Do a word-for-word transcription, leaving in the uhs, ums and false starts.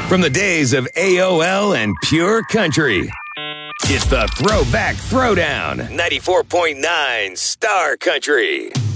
From the days of A O L and Pure Country. It's the Throwback Throwdown. ninety-four point nine Star Country.